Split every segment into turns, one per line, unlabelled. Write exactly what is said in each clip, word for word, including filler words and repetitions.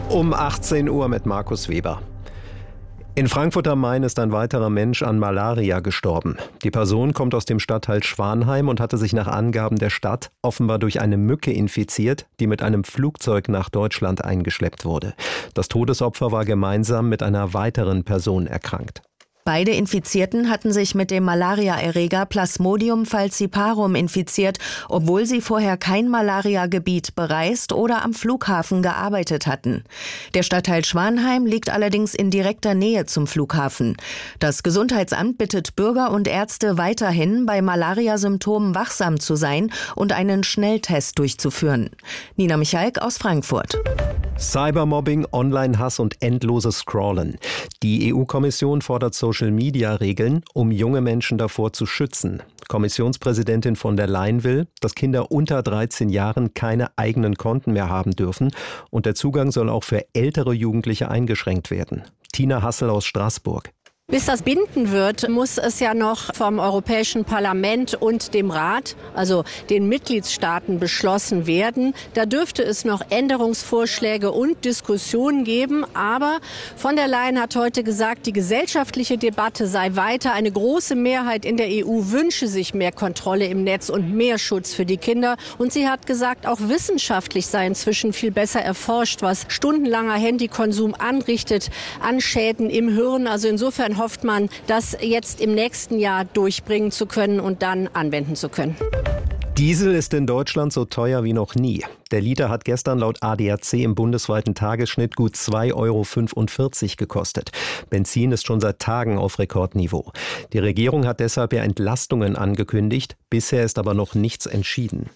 Um achtzehn Uhr mit Markus Weber. In Frankfurt am Main ist ein weiterer Mensch an Malaria gestorben. Die Person kommt aus dem Stadtteil Schwanheim und hatte sich nach Angaben der Stadt offenbar durch eine Mücke infiziert, die mit einem Flugzeug nach Deutschland eingeschleppt wurde. Das Todesopfer war gemeinsam mit einer weiteren Person erkrankt.
Beide Infizierten hatten sich mit dem Malariaerreger Plasmodium falciparum infiziert, obwohl sie vorher kein Malariagebiet bereist oder am Flughafen gearbeitet hatten. Der Stadtteil Schwanheim liegt allerdings in direkter Nähe zum Flughafen. Das Gesundheitsamt bittet Bürger und Ärzte weiterhin, bei Malariasymptomen wachsam zu sein und einen Schnelltest durchzuführen. Nina Michalk aus Frankfurt.
Cybermobbing, Online-Hass und endloses Scrollen. Die E U-Kommission fordert Social-Media-Regeln, um junge Menschen davor zu schützen. Kommissionspräsidentin von der Leyen will, dass Kinder unter dreizehn Jahren keine eigenen Konten mehr haben dürfen und der Zugang soll auch für ältere Jugendliche eingeschränkt werden. Tina Hassel aus Straßburg.
Bis das bindend wird, muss es ja noch vom Europäischen Parlament und dem Rat, also den Mitgliedstaaten, beschlossen werden. Da dürfte es noch Änderungsvorschläge und Diskussionen geben. Aber von der Leyen hat heute gesagt, die gesellschaftliche Debatte sei weiter. Eine große Mehrheit in der E U wünsche sich mehr Kontrolle im Netz und mehr Schutz für die Kinder. Und sie hat gesagt, auch wissenschaftlich sei inzwischen viel besser erforscht, was stundenlanger Handykonsum anrichtet an Schäden im Hirn. Also insofern hofft man, das jetzt im nächsten Jahr durchbringen zu können und dann anwenden zu können.
Diesel ist in Deutschland so teuer wie noch nie. Der Liter hat gestern laut A D A C im bundesweiten Tagesschnitt gut zwei Euro fünfundvierzig gekostet. Benzin ist schon seit Tagen auf Rekordniveau. Die Regierung hat deshalb ja Entlastungen angekündigt. Bisher ist aber noch nichts entschieden.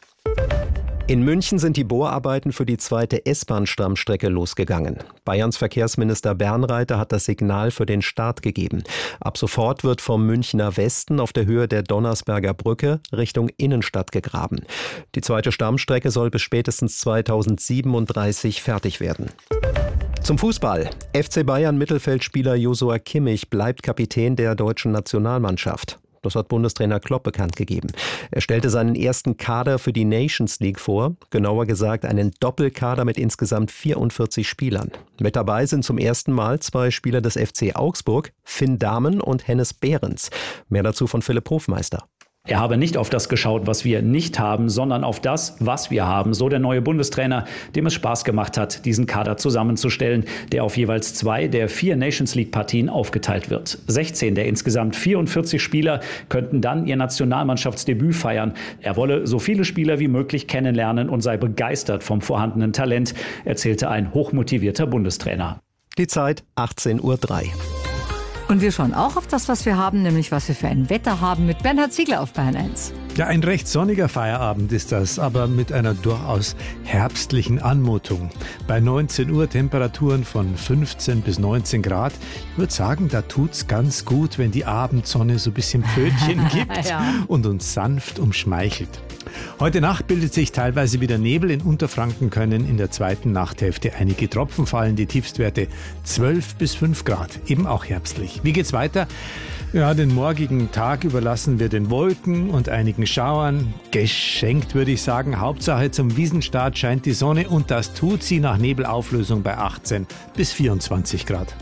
In München sind die Bohrarbeiten für die zweite S-Bahn-Stammstrecke losgegangen. Bayerns Verkehrsminister Bernreiter hat das Signal für den Start gegeben. Ab sofort wird vom Münchner Westen auf der Höhe der Donnersberger Brücke Richtung Innenstadt gegraben. Die zweite Stammstrecke soll bis spätestens zweitausendsiebenunddreißig fertig werden. Zum Fußball. F C Bayern Mittelfeldspieler Joshua Kimmich bleibt Kapitän der deutschen Nationalmannschaft. Das hat Bundestrainer Klopp bekannt gegeben. Er stellte seinen ersten Kader für die Nations League vor, genauer gesagt einen Doppelkader mit insgesamt vierundvierzig Spielern. Mit dabei sind zum ersten Mal zwei Spieler des F C Augsburg, Finn Dahmen und Hennes Behrens. Mehr dazu von Philipp Hofmeister.
Er habe nicht auf das geschaut, was wir nicht haben, sondern auf das, was wir haben. So der neue Bundestrainer, dem es Spaß gemacht hat, diesen Kader zusammenzustellen, der auf jeweils zwei der vier Nations League Partien aufgeteilt wird. sechzehn der insgesamt vierundvierzig Spieler könnten dann ihr Nationalmannschaftsdebüt feiern. Er wolle so viele Spieler wie möglich kennenlernen und sei begeistert vom vorhandenen Talent, erzählte ein hochmotivierter Bundestrainer.
Die Zeit achtzehn Uhr drei.
Und wir schauen auch auf das, was wir haben, nämlich was wir für ein Wetter haben mit Bernhard Ziegler auf Bayern eins.
Ja, ein recht sonniger Feierabend ist das, aber mit einer durchaus herbstlichen Anmutung. Bei neunzehn Uhr Temperaturen von fünfzehn bis neunzehn Grad. Ich würde sagen, da tut's ganz gut, wenn die Abendsonne so ein bisschen Pfötchen gibt ja. und uns sanft umschmeichelt. Heute Nacht bildet sich teilweise wieder Nebel. In Unterfranken können in der zweiten Nachthälfte einige Tropfen fallen. Die Tiefstwerte zwölf bis fünf Grad, eben auch herbstlich. Wie geht's weiter? Ja, den morgigen Tag überlassen wir den Wolken und einigen Schauern. Geschenkt, würde ich sagen. Hauptsache zum Wiesenstart scheint die Sonne und das tut sie nach Nebelauflösung bei achtzehn bis vierundzwanzig Grad.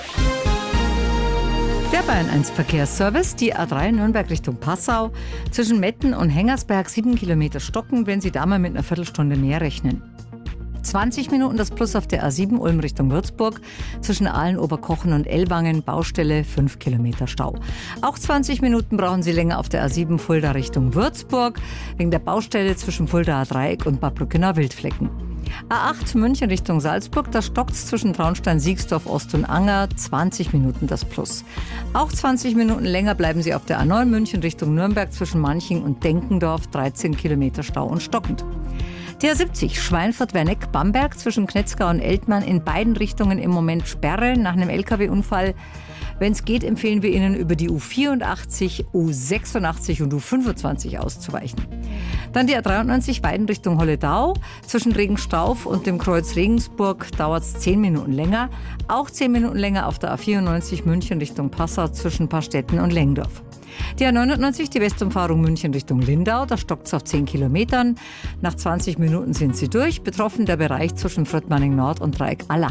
Der Bayern eins Verkehrsservice, die A drei Nürnberg Richtung Passau, zwischen Metten und Hengersberg sieben Kilometer stocken, wenn Sie da mal mit einer Viertelstunde mehr rechnen. zwanzig Minuten das Plus auf der A sieben Ulm Richtung Würzburg, zwischen Aalen, Oberkochen und Ellwangen, Baustelle, fünf Kilometer Stau. Auch zwanzig Minuten brauchen Sie länger auf der A sieben Fulda Richtung Würzburg, wegen der Baustelle zwischen Fuldaer Dreieck und Bad Brückener Wildflecken. A acht München Richtung Salzburg, da stockt's zwischen Traunstein, Siegsdorf, Ost und Anger, zwanzig Minuten das Plus. Auch zwanzig Minuten länger bleiben Sie auf der A neun München Richtung Nürnberg zwischen Manching und Denkendorf, dreizehn Kilometer Stau und stockend. T A siebzig Schweinfurt-Werneck-Bamberg zwischen Knetzgau und Eltmann, in beiden Richtungen im Moment Sperre nach einem L K W-Unfall. Wenn es geht, empfehlen wir Ihnen, über die U vierundachtzig, U sechsundachtzig und U fünfundzwanzig auszuweichen. Dann die A dreiundneunzig Weiden Richtung Holledau. Zwischen Regenstauf und dem Kreuz Regensburg dauert es zehn Minuten länger. Auch zehn Minuten länger auf der A vierundneunzig München Richtung Passau zwischen Pastetten und Lengdorf. Die A neunundneunzig, die Westumfahrung München Richtung Lindau, da stockt es auf zehn Kilometern. Nach zwanzig Minuten sind sie durch. Betroffen der Bereich zwischen Fröttmanning Nord und Dreieck Allach.